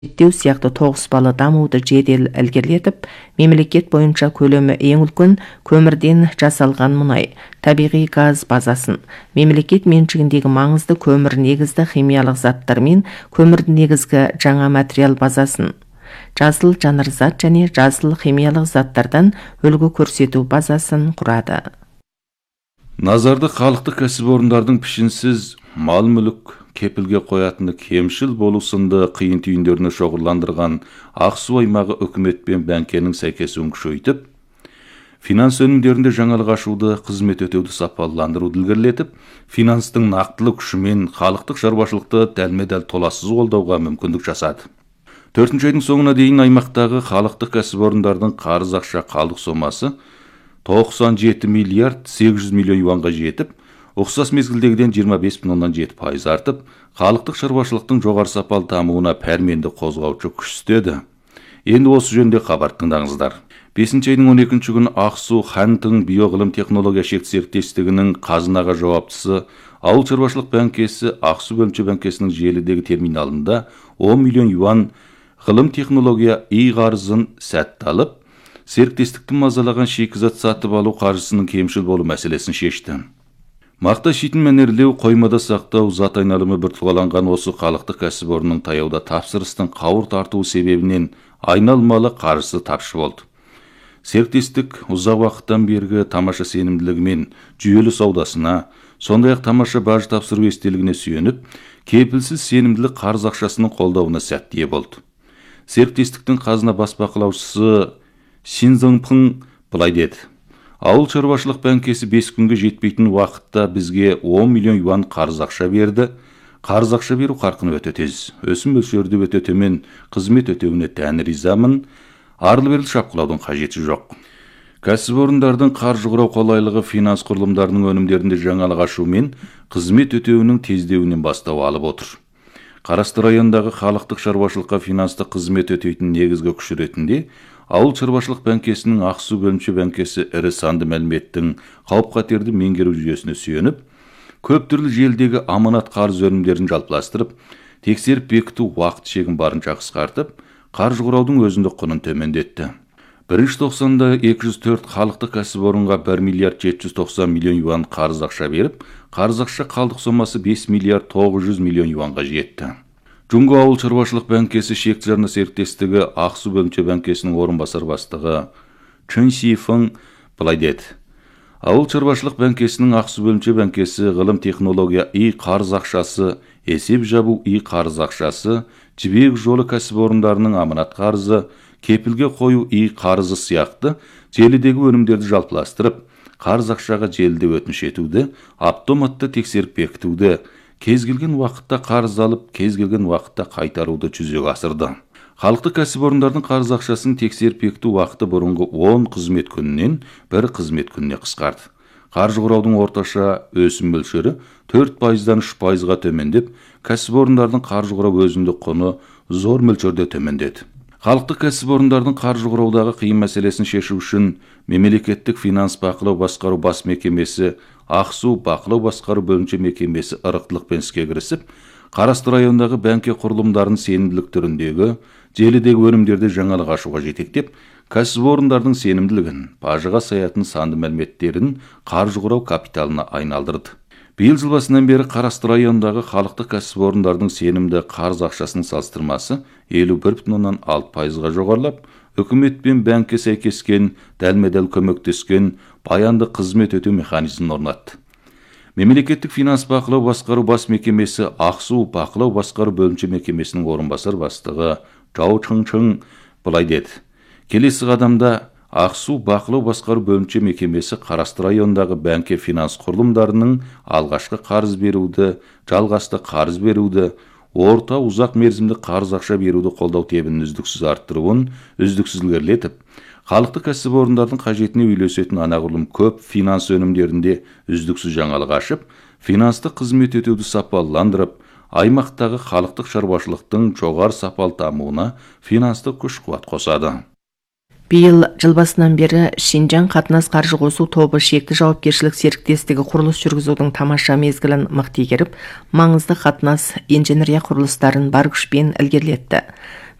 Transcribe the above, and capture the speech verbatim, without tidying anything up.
Реттеу сияқты тоғыз балы дамуды жедел ілгерілетіп, мемлекет бойынша көлемі ең үлкен көмірден жасалған мұнай, табиғи газ базасын, мемлекет меншігіндегі маңызды көмір негізді химиялық заттар мен көмірдің негізгі жаңа материал базасын, жасыл жанарзат және жасыл химиялық заттардан үлгі көрсету базасын құрады. Назарды халықтық кәсіпорындардың пішінсіз мал-мүлік кепілге қоятыны кемшіл болу сынды қиын түйіндеріне шоғырландырған Ақсу аймағы үкімет пен бәңкенің сәйкесуін күшейтіп, финанс өнімдерінде жаңалық ашуды, қызмет өтеуді сапаландыруды ілгерілетіп, финанстың нақтылы күшімен халықтық шаруашылықты дәлме-дәл толассыз қолдауға мүмкіндік жасады. Төртінші айдың соңына дейін аймақтағы халықтық кәсіпорындардың қарыз ақша қалдық сомасы тоқсан жеті миллиард сегіз жүз миллион юанға жетіп, ұқсас мезгілдегіден жиырма бес бүтін оннан жеті пайыз артып, халықтық шаруашылықтың жоғары сапалы дамуына пәрменді қозғаушы күш істеді. Енді осы жөнінде хабар тыңдаңыздар. бесінші айдың он екінші күні Ақсу Хантың биоғылым технология шекті серіктестігінің қазынаға жауаптысы Ауыл шаруашылық бәңкесі Ақсу бөлімше бәңкесінің желідегі терминалында он миллион юан ғылым технология үй қарызын сәтті алып, серіктестіктің мазалаған шикізат сатып алу қаржысының кемшіл болу мәселесін шешті. Мақта шетін мәнерлеу, қоймада сақтау, зат айналымы біртұлғаланған осы халықтық кәсіпорынның таяуда тапсырыстың қауыр тартуы себебінен айналмалы қаржысы тапшы болды. Серіктестік ұзақ уақыттан бергі тамаша сенімділігімен жүйелі саудасына, сондай-ақ тамаша баж тапсыру естелігіне сүйеніп, кепілсіз сенімділік қарыз ақшасының қолдауына сәтті болды. Серіктестіктің қазына бас бақылаушысы Син Зыңпың былай деді: Ауыл шаруашылық бәңкесі бес күнге жетпейтін уақытта бізге он миллион юан қарыз ақша берді. Қарыз ақша беру қарқыны өте тез. Өсім мөлшері өте төмен, қызмет өтеуіне тән ризамын. Арлы-берлі шапқылаудың қажеті жоқ. Кәсіпорындардың қаржы құрау қолайлығы финанс құрылымдарының өнімдерінде жаңалық ашу мен қызмет өтеуінің тездеуінен бастау алып отыр. Қарасты райондағы халықтық шаруашылыққа финанстық қызмет өтейтін негізгі күш ретінде Ауыл шаруашылық бәңкесінің Ақсу бөлімше бәңкесі ірі санды мәліметтің қауіп-қатерді меңгеру жүйесіне сүйеніп, көп түрлі желдегі аманат қарыз өнімдерін жалпыластырып, тексеріп бекіту уақыт шегін барынша қысқартып, қаржы құраудың өзіндік құнын төмендетті. Бірінші тоқсанда екі жүз төрт халықтық кәсіпорынға бір миллиард жеті жүз тоқсан миллион юан қарыз ақша беріп, қарыз ақша қалдық сомасы бес миллиард тоғыз жүз миллион юанға жетті. Джунго ауыл шаруашылық бәңкесі шекті жарна серіктестігі Ақсу бөлімше бәңкесінің орынбасар бастығы Чын Сифың былай деді: Ауыл шаруашылық бәңкесінің Ақсу бөлімше бәңкесі ғылым технология үй қарыз ақшасы, есеп жабу үй қарыз ақшасы, жібек жолы кәсіпорындарының аманат қарызы, кепілге қою үй қарызы сияқты желідегі өнімдерді жалпыластырып, қарыз ақшаға желіде өтініш етуді, автоматты тексеріп бекітуді, кез келген уақытта қарыз алып, кез келген уақытта қайтаруды жүзеге асырды. Халықтық кәсіпорындардың қарыз ақшасын тексеріп бекіту уақыты бұрынғы он қызмет күнінен бір қызмет күніне қысқарды. Қаржы құраудың орташа өсім мөлшері төрт пайыздан үш пайызға төмендеп, кәсіпорындардың қаржы құрау өзіндік құны зор мөлшерде төмендеді. Халықтық кәсіпорындардың қаржы құраудағы қиын мәселесін шешу үшін мемлекеттік финанс бақылау басқару бас мекемесі Ақсу бақылау басқару бөлімше мекемесі ырықтылықпен іске кірісіп, Қарасты райондағы бәңке құрылымдарын сенімділік түріндегі желідегі өнімдерді жаңалық ашуға жетектеп, кәсіпорындардың сенімділігін, бажыға саятын санды мәліметтерін қаржы құрау капиталына айналдырды. Биыл жыл басынан бері Қарасты райондағы халықтық кәсіпорындардың сенімді қарыз ақшасының салыстырмасы елу бір бүтін оннан алты пайызға жоғарылап, үкімет пен бәңке сәйкескен, дәлме-дәл көмектескен баянды қызмет өтеу механизмін орнатты. Мемлекеттік финанс бақылау басқару бас мекемесі Ақсу бақылау басқару бөлімше мекемесінің орынбасар бастығы Жау Чың былай деді: Келесі қадамда Ақсу бақылау басқару бөлімше мекемесі Қарасты райондағы бәңке финанс құрылымдарының алғашқы қарыз беруді, жалғасты қарыз беруді, орта ұзақ мерзімді қарыз ақша беруді қолдау тебінін үздіксіз арттыруын үздіксіз ілгерілетіп, халықтық кәсіпорындардың қажетіне үйлесетін анағұрлым көп финанс өнімдерінде үздіксіз жаңалық ашып, финанстық қызмет өтеуді сапаландырып, аймақтағы халықтық шаруашылықтың жоғары сапалы дамуына финанстық күш қуат қосады. Биыл жыл басынан бері Шинжаң қатынас қаржы қосу тобы шекті жауапкершілік серіктестігі құрылыс жүргізудің тамаша мезгілін мықты игеріп, маңызды қатынас инженерия құрылыстарын бар күшпен ілгерілетті.